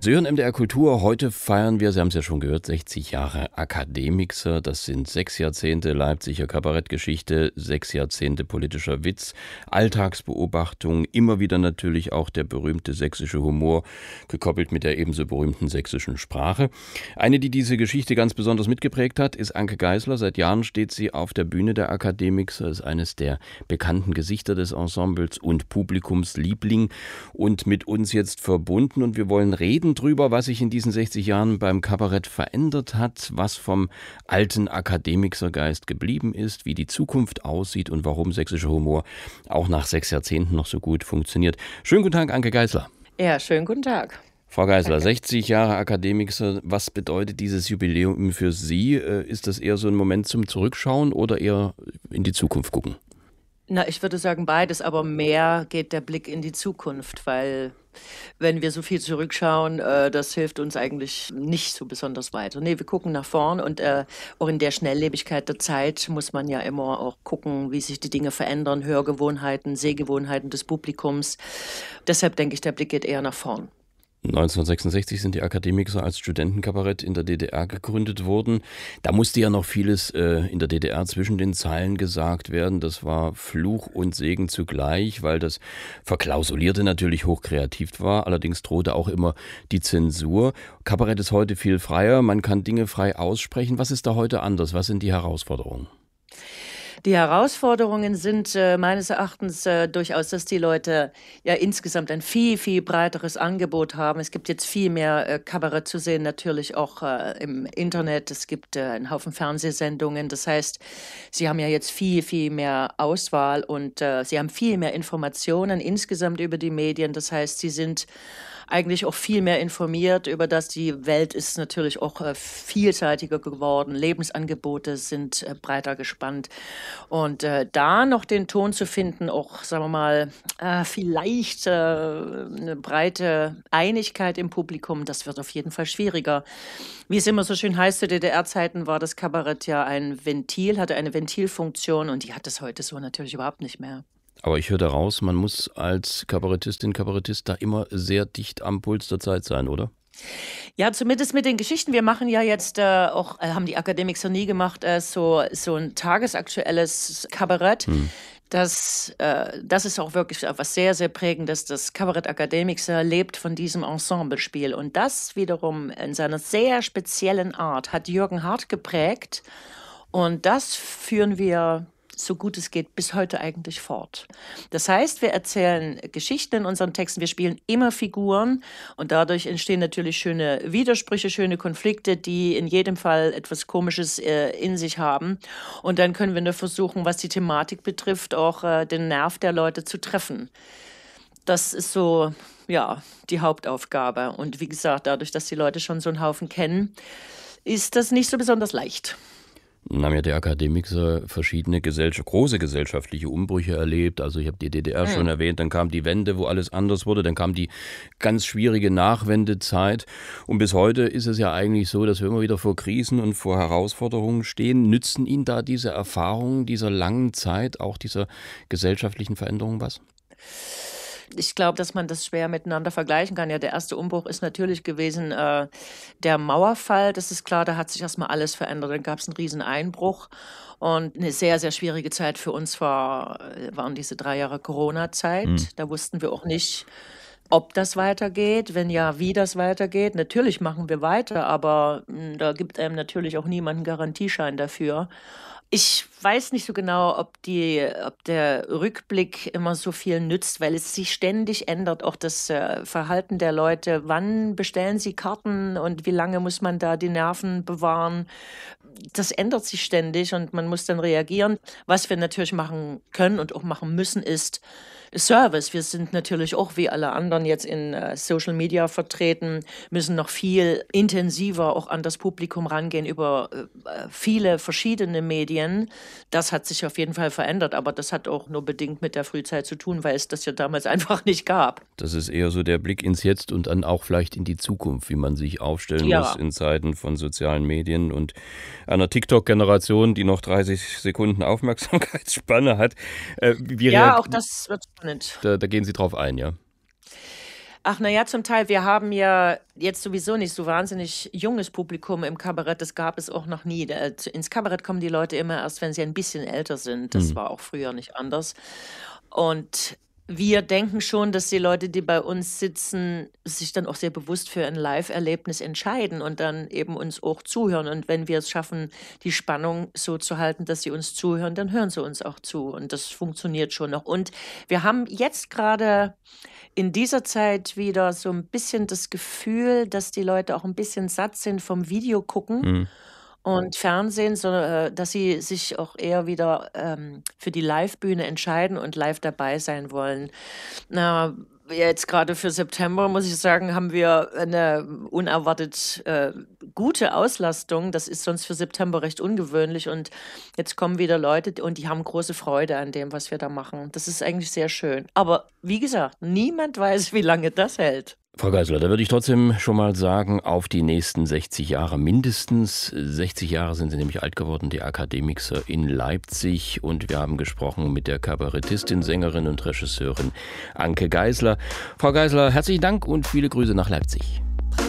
Sie hören MDR Kultur. Heute feiern wir, Sie haben es ja schon gehört, 60 Jahre Akademixer. Das sind 6 Jahrzehnte Leipziger Kabarettgeschichte, 6 Jahrzehnte politischer Witz, Alltagsbeobachtung, immer wieder natürlich auch der berühmte sächsische Humor, gekoppelt mit der ebenso berühmten sächsischen Sprache. Eine, die diese Geschichte ganz besonders mitgeprägt hat, ist Anke Geisler. Seit Jahren steht sie auf der Bühne der Akademixer, ist eines der bekannten Gesichter des Ensembles und Publikumsliebling und mit uns jetzt verbunden. Und wir wollen reden drüber, was sich in diesen 60 Jahren beim Kabarett verändert hat, was vom alten Akademixergeist geblieben ist, wie die Zukunft aussieht und warum sächsischer Humor auch nach 6 Jahrzehnten noch so gut funktioniert. Schönen guten Tag, Anke Geisler. Ja, schönen guten Tag. Frau Geisler, Danke. 60 Jahre Akademixer, was bedeutet dieses Jubiläum für Sie? Ist das eher so ein Moment zum Zurückschauen oder eher in die Zukunft gucken? Na, ich würde sagen beides, aber mehr geht der Blick in die Zukunft, weil wenn wir so viel zurückschauen, das hilft uns eigentlich nicht so besonders weiter. Nee, wir gucken nach vorn und auch in der Schnelllebigkeit der Zeit muss man ja immer auch gucken, wie sich die Dinge verändern, Hörgewohnheiten, Sehgewohnheiten des Publikums. Deshalb denke ich, der Blick geht eher nach vorn. 1966 sind die Akademixer als Studentenkabarett in der DDR gegründet worden. Da musste ja noch vieles in der DDR zwischen den Zeilen gesagt werden. Das war Fluch und Segen zugleich, weil das Verklausulierte natürlich hochkreativ war. Allerdings drohte auch immer die Zensur. Kabarett ist heute viel freier, man kann Dinge frei aussprechen. Was ist da heute anders? Was sind die Herausforderungen? Die Herausforderungen sind meines Erachtens durchaus, dass die Leute ja insgesamt ein viel, viel breiteres Angebot haben. Es gibt jetzt viel mehr Kabarett zu sehen, natürlich auch im Internet. Es gibt einen Haufen Fernsehsendungen. Das heißt, sie haben ja jetzt viel, viel mehr Auswahl und sie haben viel mehr Informationen insgesamt über die Medien. Das heißt, sie sind eigentlich auch viel mehr informiert über das. Die Welt ist natürlich auch vielseitiger geworden. Lebensangebote sind breiter gespannt. Und da noch den Ton zu finden, auch, sagen wir mal, vielleicht eine breite Einigkeit im Publikum, das wird auf jeden Fall schwieriger. Wie es immer so schön heißt, zu DDR-Zeiten war das Kabarett ja ein Ventil, hatte eine Ventilfunktion und die hat es heute so natürlich überhaupt nicht mehr. Aber ich höre daraus, man muss als Kabarettistin, Kabarettist da immer sehr dicht am Puls der Zeit sein, oder? Ja, zumindest mit den Geschichten. Wir machen ja jetzt auch, haben die Akademixer nie gemacht, so ein tagesaktuelles Kabarett. Das ist auch wirklich etwas sehr, sehr Prägendes. Das Kabarett Akademixer lebt von diesem Ensemblespiel. Und das wiederum in seiner sehr speziellen Art hat Jürgen Hart geprägt. Und das führen wir, so gut es geht, bis heute eigentlich fort. Das heißt, wir erzählen Geschichten in unseren Texten, wir spielen immer Figuren und dadurch entstehen natürlich schöne Widersprüche, schöne Konflikte, die in jedem Fall etwas Komisches in sich haben. Und dann können wir nur versuchen, was die Thematik betrifft, auch den Nerv der Leute zu treffen. Das ist so, ja, die Hauptaufgabe. Und wie gesagt, dadurch, dass die Leute schon so einen Haufen kennen, ist das nicht so besonders leicht. Dann haben ja die Akademixer verschiedene große gesellschaftliche Umbrüche erlebt. Also ich habe die DDR schon erwähnt, dann kam die Wende, wo alles anders wurde, dann kam die ganz schwierige Nachwendezeit. Und bis heute ist es ja eigentlich so, dass wir immer wieder vor Krisen und vor Herausforderungen stehen. Nützen Ihnen da diese Erfahrungen dieser langen Zeit, auch dieser gesellschaftlichen Veränderungen was? Ich glaube, dass man das schwer miteinander vergleichen kann. Ja, der erste Umbruch ist natürlich gewesen der Mauerfall. Das ist klar, da hat sich erstmal alles verändert. Dann gab es einen riesen Einbruch. Und eine sehr, sehr schwierige Zeit für uns waren diese 3 Jahre Corona-Zeit. Da wussten wir auch nicht, ob das weitergeht, wenn ja, wie das weitergeht. Natürlich machen wir weiter, aber da gibt einem natürlich auch niemand einen Garantieschein dafür. Ich weiß nicht so genau, ob der Rückblick immer so viel nützt, weil es sich ständig ändert, auch das Verhalten der Leute. Wann bestellen sie Karten und wie lange muss man da die Nerven bewahren? Das ändert sich ständig und man muss dann reagieren. Was wir natürlich machen können und auch machen müssen, ist Service. Wir sind natürlich auch wie alle anderen jetzt in Social Media vertreten, müssen noch viel intensiver auch an das Publikum rangehen über viele verschiedene Medien. Das hat sich auf jeden Fall verändert, aber das hat auch nur bedingt mit der Frühzeit zu tun, weil es das ja damals einfach nicht gab. Das ist eher so der Blick ins Jetzt und dann auch vielleicht in die Zukunft, wie man sich aufstellen muss in Zeiten von sozialen Medien und einer TikTok-Generation, die noch 30 Sekunden Aufmerksamkeitsspanne hat. Ja, auch das wird spannend. Da gehen Sie drauf ein, ja? Ach, na ja, zum Teil. Wir haben ja jetzt sowieso nicht so wahnsinnig junges Publikum im Kabarett. Das gab es auch noch nie. Ins Kabarett kommen die Leute immer erst, wenn sie ein bisschen älter sind. Das Hm. war auch früher nicht anders. Und wir denken schon, dass die Leute, die bei uns sitzen, sich dann auch sehr bewusst für ein Live-Erlebnis entscheiden und dann eben uns auch zuhören. Und wenn wir es schaffen, die Spannung so zu halten, dass sie uns zuhören, dann hören sie uns auch zu. Und das funktioniert schon noch. Und wir haben jetzt gerade in dieser Zeit wieder so ein bisschen das Gefühl, dass die Leute auch ein bisschen satt sind vom Video gucken Hm. und Fernsehen, so, dass sie sich auch eher wieder für die Live-Bühne entscheiden und live dabei sein wollen. Na, jetzt gerade für September, muss ich sagen, haben wir eine unerwartet gute Auslastung. Das ist sonst für September recht ungewöhnlich. Und jetzt kommen wieder Leute und die haben große Freude an dem, was wir da machen. Das ist eigentlich sehr schön. Aber wie gesagt, niemand weiß, wie lange das hält. Frau Geisler, da würde ich trotzdem schon mal sagen, auf die nächsten 60 Jahre mindestens. 60 Jahre sind Sie nämlich alt geworden, die Akademikser in Leipzig. Und wir haben gesprochen mit der Kabarettistin, Sängerin und Regisseurin Anke Geisler. Frau Geisler, herzlichen Dank und viele Grüße nach Leipzig.